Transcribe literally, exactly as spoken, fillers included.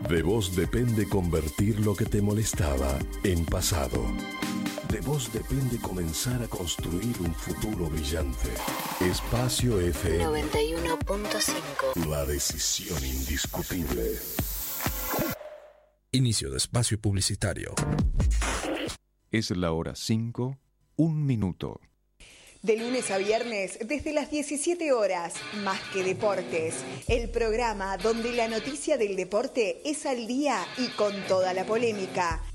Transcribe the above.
De vos depende convertir lo que te molestaba en pasado. De vos depende comenzar a construir un futuro brillante. Espacio F M noventa y uno punto cinco. La decisión indiscutible. Inicio de espacio publicitario. Es la hora cinco, un minuto. De lunes a viernes, desde las diecisiete horas, Más que Deportes, el programa donde la noticia del deporte es al día y con toda la polémica.